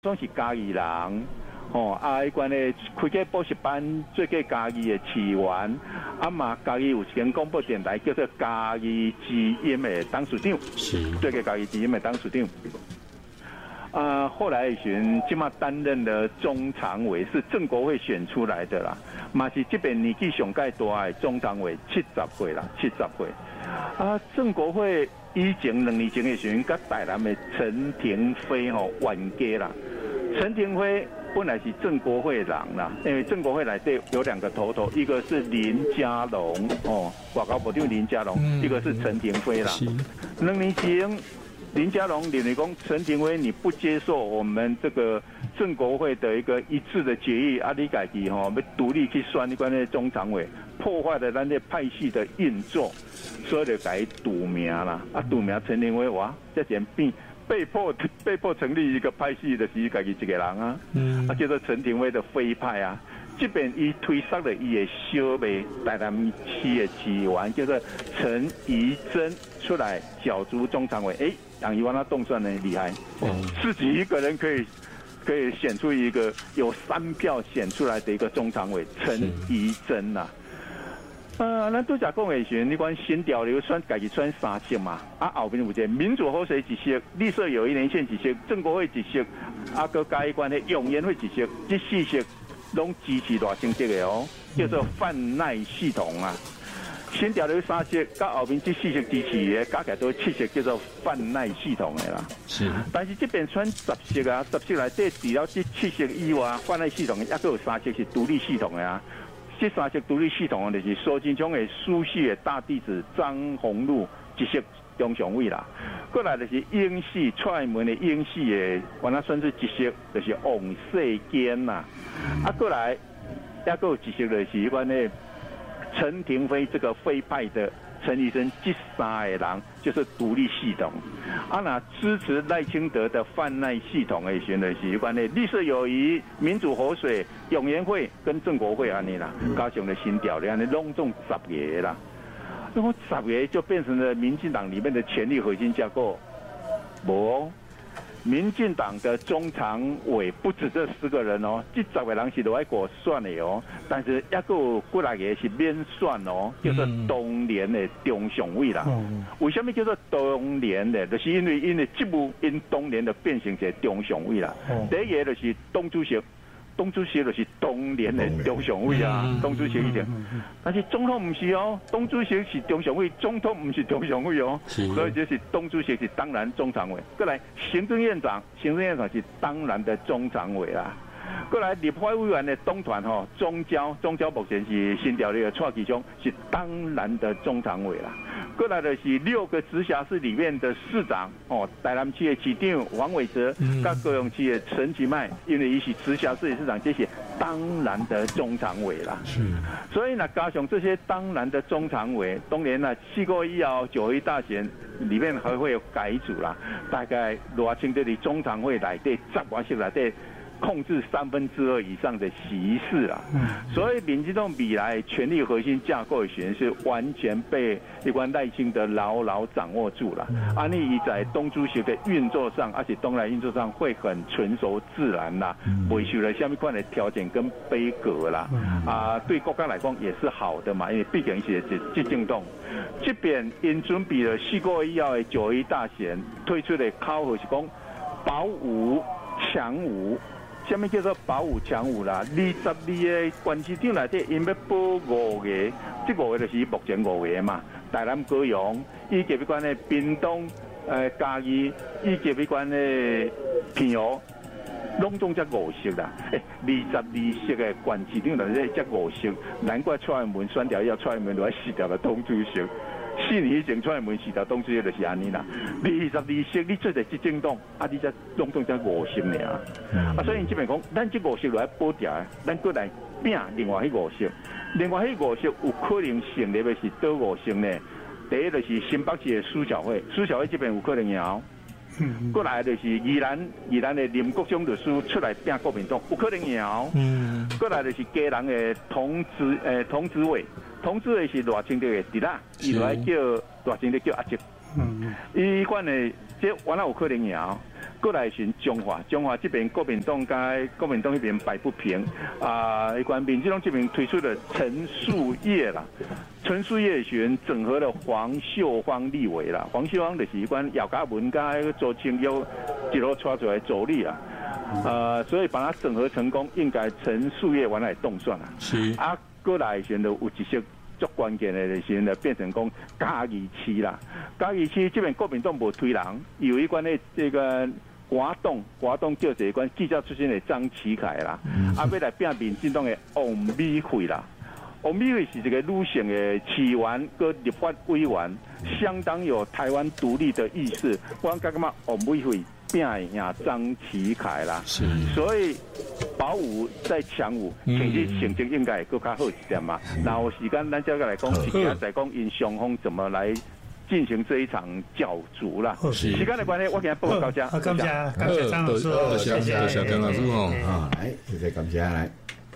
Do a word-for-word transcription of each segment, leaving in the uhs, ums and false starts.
总是嘉义人，吼、哦，啊，迄关咧开个补习班，做个嘉义的起源，啊嘛，嘉义有一间广播电台叫做嘉义之音的董事长， 是做个嘉义之音的董事长。啊，后来选即马担任了中常委，是郑国会选出来的啦，嘛是这边年纪上介大的中常委，七十岁啦，七十岁。啊，郑国会以前两年前的时候，甲台南的陈廷飞吼冤家啦。陈廷辉本来是郑国会人啦，因为郑国会内底有两个头头，一个是林佳龙哦，外交部长林佳龙，嗯、一个是陈廷辉啦。两年前，林佳龙认为讲陈廷辉你不接受我们这个郑国会的一个一致的决议，啊，你家己吼要独立去选你关的中常委，破坏了咱这派系的运作，所以就改堵名啦。啊，堵名陈廷辉哇，这件变。被迫被迫成立一个派系的是家己一个人啊，嗯、啊叫做陈廷辉的非派啊，这边伊推杀了伊的小妹台南市的市员叫做陈怡贞出来角逐中常委，哎，让伊往他动算呢厉害，嗯、自己一个人可以可以选出一个有三票选出来的一个中常委陈怡贞呐。呃，咱拄则讲的时，你讲新潮流选家己选三席嘛，啊后面有一个民主好水一席，绿色友谊连线一席，郑国会一席，啊个嘉义关的永延会一席，这四席拢支持大成绩的哦，叫做泛赖系统啊。新潮流三席，甲后面这四席支持的，加起来都七席叫做泛赖系统的啦。是。但是这边选十席啊，十席内底除了这七席以外，泛赖系统的，还佫有三席是独立系统的啊。这三席独立系统就是苏贞昌的苏系的大弟子张宏禄一席中常委啦，过来就是英系蔡门的英系的，原来算是一席就是王世坚呐，啊过来也佫有一席就是迄款的陈廷飞这个非派的陈怡贞，这三个人就是独立系统。啊，那支持赖清德的泛赖系统的选的是有关的绿色友谊、民主活水、永延会跟郑国会安尼啦，高雄的新调安尼拢总十个啦，然后十个就变成了民进党里面的权力核心架构。无，民进党的中常委不止这十个人哦，这十个人是落来过选的哦，但是也个有几来个是免选哦，叫做东联的中常委啦。嗯、为什么叫做东联的？就是因为因为职务因东联的变成一个中常委啦。嗯、第一个就是董主席。董主席就是东联的中常委啊，董主席以前，但是总统不是哦，董主席是中常委，总统不是中常委哦，所以就是董主席是当然中常委，过来行政院长，行政院长是当然的中常委啦，过来立法委员的东团吼，中交，中交目前是新条例的蔡其忠是当然的中常委啦。过来的是六个直辖市里面的市长哦，台南区的市长王伟哲，甲高雄区的陈其迈，因为伊是直辖市的市长，这些当然的中常委啦。是，所以呢，加上这些当然的中常委，当然呢，四个以后九合一大选里面还会有改组啦，大概偌清这里中常委内底十外席内底。控制三分之二以上的席次啦，嗯、所以民进党未来权力核心架构的选是完全被有关赖清德牢牢掌握住了。安利以在东主席的运作上，而且东来运作上会很纯熟自然啦，维修了下面款的条件跟规格啦，嗯、啊，对国家来讲也是好的嘛，因为毕竟是执政党。这边因准备了四个月以后的九合一大选推出的口号是讲保五强五。什么叫做保五强五啦？二十二个县市长内底，因要保五个，这五个就是目前五个嘛。台南、高雄，以及迄款的屏东、呃嘉义，以及迄款的平湖，拢总才五席啦。诶，二十二席的县市长内底才五席，难怪蔡英文选掉要蔡英文落来死掉了党主席。四年以前蔡英文死掉党主席就是安尼啦。二十二席你做者执政党，啊你才拢总才五席尔。嗯、啊，所以这边讲，咱这五席落来保掉，咱过来拼另外迄五席，另外迄五席有可能成立的是倒五席呢？第一就是新北市的苏小慧，苏小慧这边有可能赢。嗯，过来就是宜兰，宜兰的林国忠律师出来拼国民党，有可能赢。嗯，过来就是嘉南的童子，诶童子伟，童子伟是大清的的弟啦，伊来叫大清的叫阿叔。嗯，伊款的这原来有可能赢。 过来选中华，中华这边国民党跟国民党那边摆不平啊，一关民进党这边推出了陈树业啦，陈树业选整合了黄秀芳立委啦，黄秀芳就是一关姚嘉文跟周清优一路抓出来走力啊，呃，所以把它整合成功，应该陈树业完来动算啦。是啊，过来选的有一些最关键的就是呢，变成讲嘉义区啦，嘉义区这边国民党无推人，有一关的这个。华东，华东叫这一关记者出身的张启凯啦，嗯、啊，要来变民进党的王美惠啦。王美惠是一个女性的市员跟立法委员，相当有台湾独立的意识。我感觉王美惠变赢张启凯啦，是，所以保五在强五，其实成绩应该会更加好一点嘛。然后时间咱再来讲，时间再讲因双方怎么来。进行这一场角逐啦。时间的关系，我今日报告到这。 感谢，感谢张老师，谢谢， 谢谢张老师哦。啊，来，谢谢感谢来。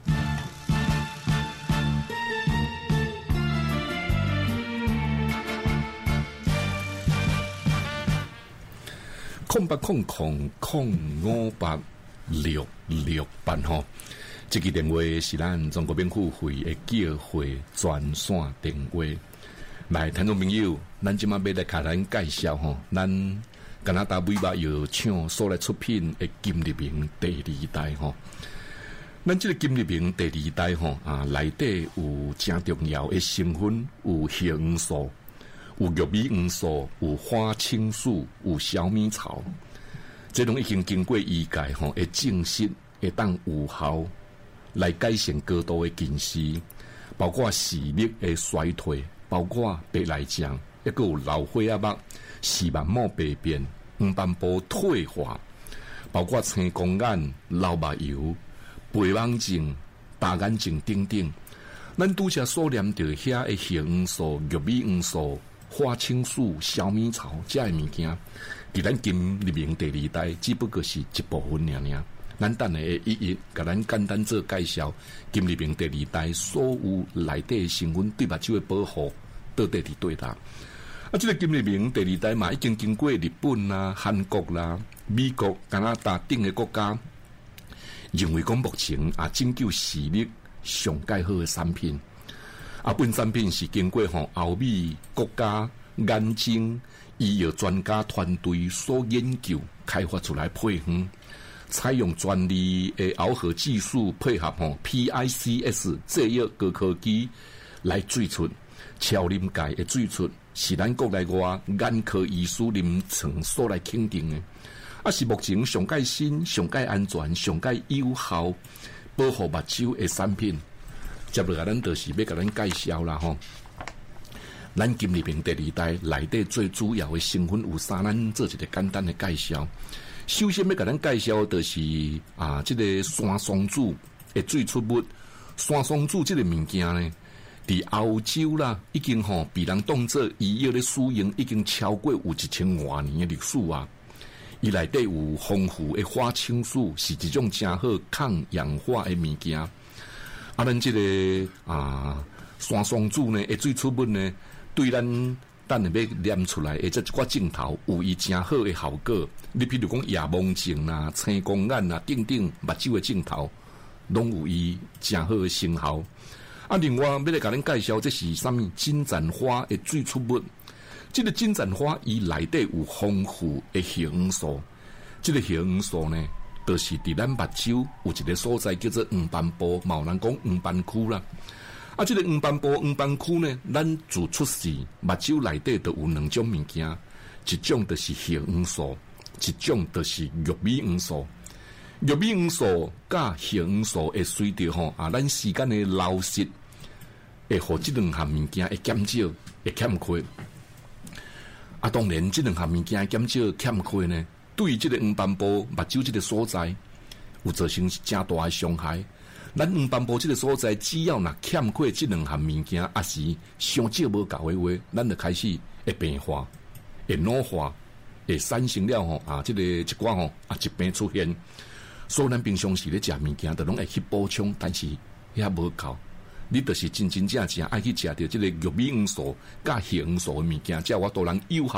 空八空空空五八六六八吼，这个电话是咱中国免付费的叫会专线电话。来，听众朋友，咱即马要来甲咱介绍吼，咱加拿大尾巴药厂所来出品的金立明第二代吼。咱即个金立明第二代吼啊，内底有真重要的成分，有叶黄素，有玉米黄素，有花青素，有小米草，这种已经经过医界吼会证实，会当有效来改善高度的近视，包括视力的衰退。包括白内障，一个有老花眼目、视网膜病变、黄斑部退化，包括青光眼、老目疣、白网症、大眼睛等等。咱拄则所念到遐的叶黄素、玉米黄素、花青素、小米草这些物件，伫咱金立明第二代只不过是一部分尔尔。咱等下一一甲咱简单做介绍，金立明第二代所有内底的成分对目睭的保护到底伫对搭。啊，这个金立明第二代嘛，已经经过日本啦、韩国啦、美国、加拿大等的国家，认为讲目前啊，拯救视力上介好的产品。啊，本产品是经过吼欧美国家眼睛医药专家团队所研究开发出来配方。采用专利的螯合技术配合吼 P I C S 制约高科技来做出超临界的做出，是咱国内外眼科医师临床所来肯定的，啊是目前上界新、上界安全、上界有效保护目睭的产品。接落来咱就是要甲咱介绍啦吼。咱金立明第二代内底最主要的成分有啥？咱做一个简单的介绍。首先要甲咱介绍的是啊，这个山松子的最出物。山松子这个物件呢，伫欧洲啦，已经吼被人当作医药的使用，已经超过有一千多年的历史啊。伊内底有丰富的花青素，是一种真好抗氧化的物件。啊，咱这个啊山松子呢，的最出物呢，对咱等下要念出来，或者一寡镜头有伊真好的效果。你譬如讲夜盲症啦、青光眼啦等等目睭的镜头，拢有伊真好的成效。啊，另外要来甲恁介绍，这是啥物？金盏花的最出物。这个金盏花伊内底有丰富的叶黄素。这个叶黄素呢，就是伫咱目睭有一个所在叫做黄斑部，嘛有人讲黄斑区啦。啊，这个黄斑部、黄斑区呢，咱自出世目睭内底都有两种物件，一种就是叶黄素，一种就是玉米黄素。玉米黄素甲叶黄素会随着吼啊，咱时间的流逝，会互这两项物件会减少，会欠缺。啊，当然这两项物件减少欠缺呢，对于这个黄斑部目睭这个所在，有造成真大的伤害。咱黄斑部这个所在，只要若欠缺这两项物件，也是上少无够的话，咱就开始会病化、会老化、会产生了吼啊，这个一寡吼啊疾病出现。所以咱平常时咧食物件，就拢会去补充，但是也无够。你就是真真正正爱去食到这个玉米黄素、甲叶黄素的物件，才有法度能有效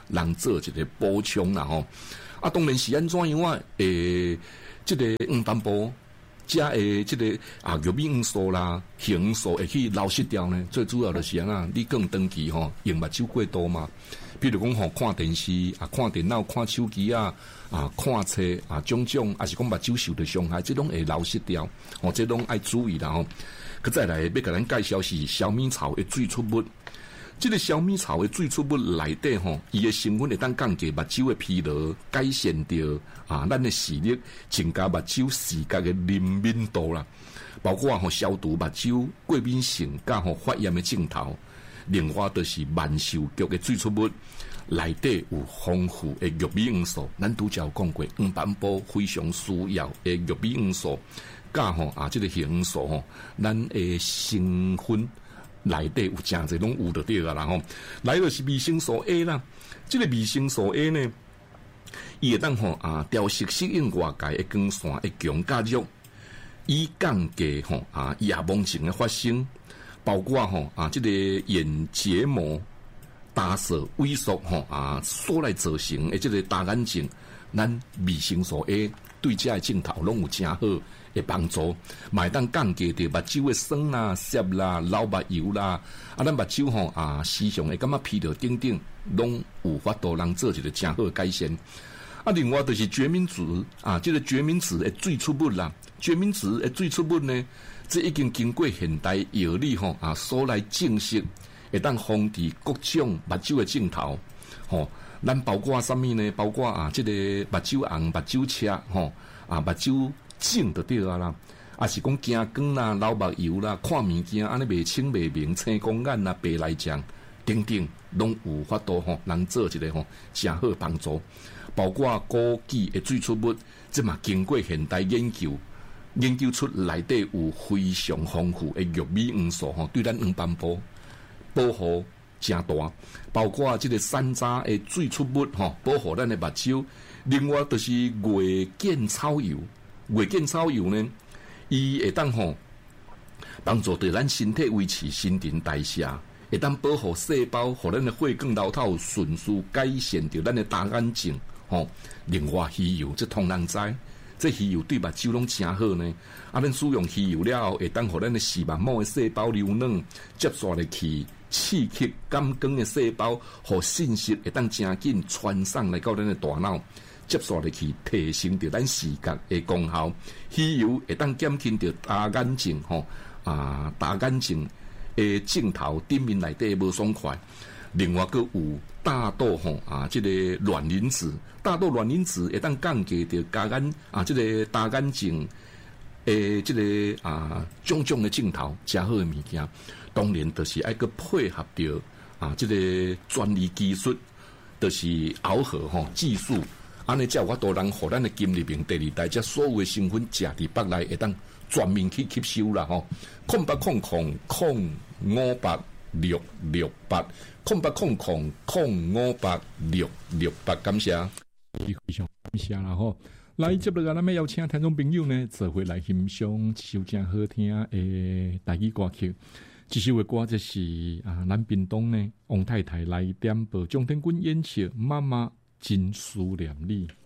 人做一个补充啦吼。啊，当然是安怎样啊？诶，这个黄斑部加诶，这个啊玉米黄素啦、红素会去流失掉呢？最主要就是安那，你更长期吼用目睭过多嘛。比如讲吼，看电视啊、看电脑、看手机啊、啊看册啊，种种，还是讲目睭受到伤害，这拢会流失掉。哦，这拢爱注意啦吼。佮再来要甲咱介绍是小米草的水出物。这个小米草的水出物内底吼，伊的成分会当降低目睭的疲劳，改善着啊咱的视力，增加目睭视觉的灵敏度啦。包括吼消毒目睭过敏性甲吼发炎的镜头。另外就是万寿菊的水出物，内底有丰富的玉米黄素。咱拄则有讲过，黄斑部非常需要的玉米黄素，甲吼啊，这个红素吼，咱的成分。内底有诚侪拢有就对啊啦吼，来就是维生素 A 啦，这个维生素 A 呢，伊会当吼啊调息适应外界的光线的强加热，以降低吼啊夜盲症的发生，包括吼啊这个眼结膜打色萎缩吼啊所来造成的这个大眼睛，咱维生素 A 对这个镜头拢有诚好的帮助，嘛会当降低着目睭的酸啦、涩啦、老目油啦，啊，咱目睭吼啊，时常会感觉疲劳等等，拢有法度能做一个诚好的改善。啊，另外就是决明子啊，这个决明子的最出物啦，决明子的最出物呢，这已经经过现代药理吼啊所来证实，会当防治各种目睭的镜头，吼、哦。咱包括什么呢？包括啊，这个目睭红、目睭赤，吼啊，目睭肿就对啊啦。啊是讲惊光啦、老目油啦、看物件安尼袂清袂明、青光眼啦、白内障等等，拢有法度吼，能做一个吼诚好帮助。包括枸杞的水出物，这嘛经过现代研究，研究出内底有非常丰富的玉米黄素吼，对咱黄斑部保护。真大，包括这个山楂的水出物吼，保护咱的目睭。另外就是月见草油，月见草油呢，伊会当吼帮助对咱身体维持新陈代谢，会当保护细胞，互咱的血管流透迅速改善掉咱的大眼睛吼。另外鱼油，这通人知，这鱼油对目睭拢真好呢。啊，咱使用鱼油了后，会当互咱的视网膜的细胞流软，接续入去。刺激感光的细胞和信息会当真紧传送来到咱的大脑，接续入去提升着咱视觉的功效。鱼油会当减轻着大眼睛吼啊大眼睛的镜头顶面内底无爽快。另外佫有大豆吼啊，这个卵磷脂，大豆卵磷脂会当降低着大眼啊，这个大眼睛诶，这个啊种种的镜头真好的物件。当然，就是爱个配合着啊，这个专利技术，就是熬合吼技术，安尼才有法度能互咱的金里面第二代，这所有的成分食伫腹内会当全面去吸收啦吼。空八空空空五八六六八，空八空空空五八六六八，感谢，非常感谢啦吼。来，接落来咱要邀请听众朋友呢，做回来欣赏首正好听的台语歌曲。这首的歌就是啊，咱屏东呢，王太太来点播，张天军演唱《妈妈真思念你》。